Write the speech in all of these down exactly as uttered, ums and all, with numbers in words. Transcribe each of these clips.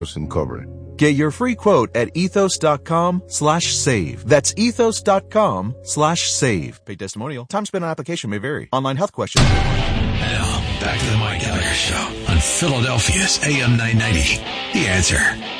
Incorporated. Get your free quote at ethos.com slash save. That's ethos.com slash save. Paid testimonial. Time spent on application may vary. Online health questions. Now, back to the Mike Gallagher Show on Philadelphia's A M nine ninety. The Answer.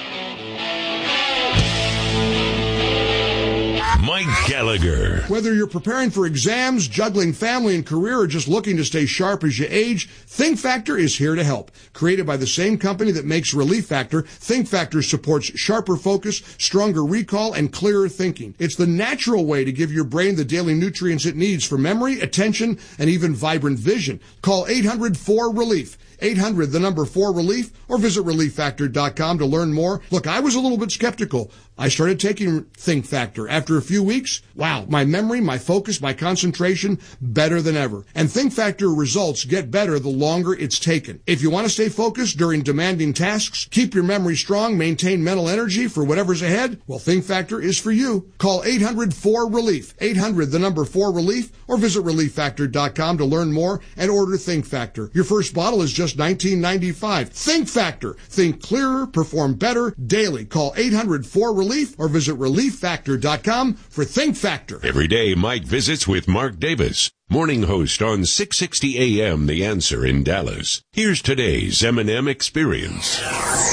Mike Gallagher. Whether you're preparing for exams, juggling family and career, or just looking to stay sharp as you age, Think Factor is here to help. Created by the same company that makes Relief Factor, Think Factor supports sharper focus, stronger recall, and clearer thinking. It's the natural way to give your brain the daily nutrients it needs for memory, attention, and even vibrant vision. Call eight hundred four relief. eight hundred, the number four relief, or visit relief factor dot com to learn more. Look, I was a little bit skeptical. I started taking Think Factor. After a few weeks, wow, my memory, my focus, my concentration, better than ever. And Think Factor results get better the longer it's taken. If you want to stay focused during demanding tasks, keep your memory strong, maintain mental energy for whatever's ahead, well, Think Factor is for you. Call eight hundred four relief. eight hundred, the number four relief, or visit relief factor dot com to learn more and order Think Factor. Your first bottle is just nineteen ninety-five. Think Factor. Think clearer, perform better daily. Call eight hundred four relief or visit relief factor dot com for Think Factor. Every day, Mike visits with Mark Davis, morning host on six sixty A M The Answer in Dallas. Here's today's M and M Experience.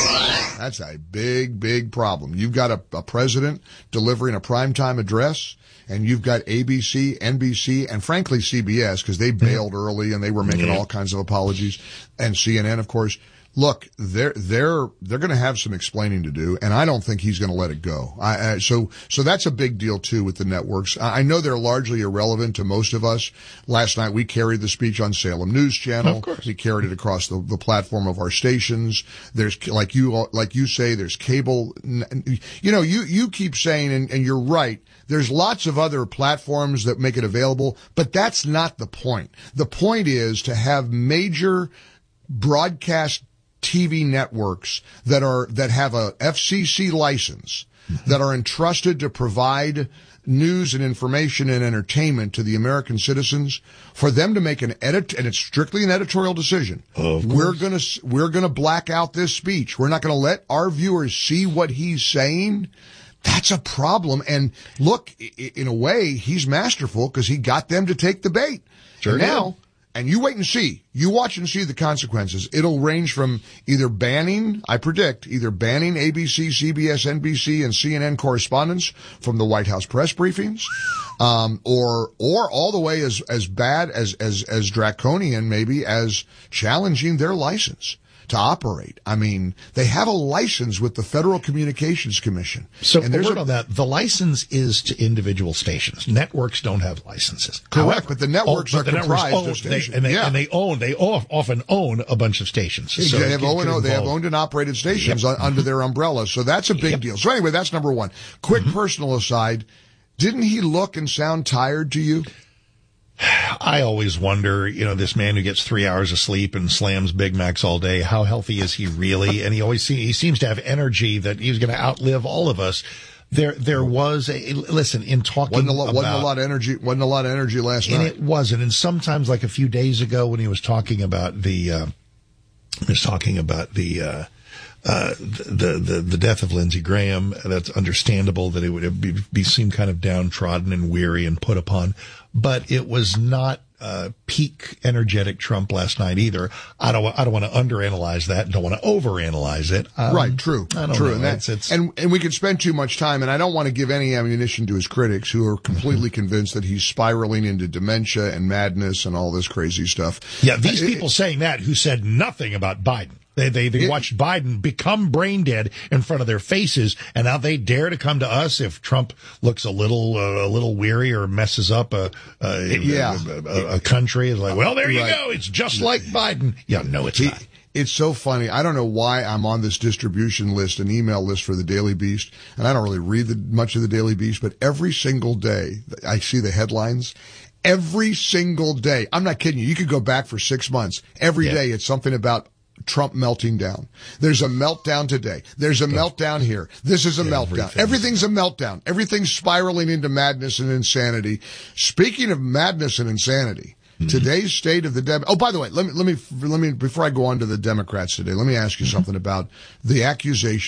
That's a big, big problem. You've got a, a president delivering a primetime address, and you've got A B C, N B C, and frankly C B S, because they bailed early and they were making all kinds of apologies, and C N N, of course. Look, they're they're they're going to have some explaining to do, and I don't think he's going to let it go. I, I, so so that's a big deal too with the networks. I, I know they're largely irrelevant to most of us. Last night we carried the speech on Salem News Channel. Of course. We carried it across the, the platform of our stations. There's like you like you say, there's cable. You know, you you keep saying, and, and you're right. There's lots of other platforms that make it available, but that's not the point. The point is to have major broadcast T V networks that are, that have a F C C license, mm-hmm. that are entrusted to provide news and information and entertainment to the American citizens, for them to make an edit, and it's strictly an editorial decision. Of we're gonna, we're gonna black out this speech. We're not gonna let our viewers see what he's saying. That's a problem. And look, in a way, he's masterful because he got them to take the bait. Sure. And now, and you wait and see. You watch and see the consequences. It'll range from either banning, I predict, either banning A B C, C B S, N B C, and C N N correspondents from the White House press briefings, um, or or all the way as as bad as as as draconian, maybe, as challenging their license to operate. I mean, they have a license with the Federal Communications Commission. So, and there's a word a, on that. The license is to individual stations. Networks don't have licenses. Correct, However, but the networks oh, are the comprised networks own, of stations. They, and, they, yeah. and they own, they often own a bunch of stations. So they, have owned, could they have owned and operated stations yep. under their umbrella. So that's a big yep. deal. So anyway, that's number one. Quick mm-hmm. personal aside. Didn't he look and sound tired to you? I always wonder, you know, this man who gets three hours of sleep and slams Big Macs all day, how healthy is he really? And he always see, he seems to have energy that he's going to outlive all of us. There, there was a, listen, in talking wasn't a lot, about, wasn't a lot of energy, wasn't a lot of energy last and night. it wasn't. And sometimes, like a few days ago when he was talking about the, uh, he was talking about the, uh, Uh, the, the, the death of Lindsey Graham, that's understandable that it would be, be seem kind of downtrodden and weary and put upon, but it was not, uh, peak energetic Trump last night either. I don't, I don't want to underanalyze that and don't want to overanalyze it. Um, right. True. I don't true. know. And, that, it's, it's, and, and we could spend too much time, and I don't want to give any ammunition to his critics who are completely mm-hmm. convinced that he's spiraling into dementia and madness and all this crazy stuff. Yeah. These it, people it, saying that who said nothing about Biden. They they they it, watched Biden become brain dead in front of their faces, and now they dare to come to us if Trump looks a little uh, a little weary or messes up a a, yeah. a, a, a country. It's like, well, there you right. go. It's just like Biden. Yeah, no, it's he, not. It's so funny. I don't know why I'm on this distribution list, an email list for the Daily Beast, and I don't really read the, much of the Daily Beast, but every single day I see the headlines. Every single day. I'm not kidding you. You could go back for six months. Every yeah. day it's something about Trump melting down. There's a meltdown today. There's a meltdown here. This is a Everything. meltdown. Everything's a meltdown. Everything's spiraling into madness and insanity. Speaking of madness and insanity, Today's state of the Dem. Oh, by the way, let me let me let me before I go on to the Democrats today, let me ask you something about the accusation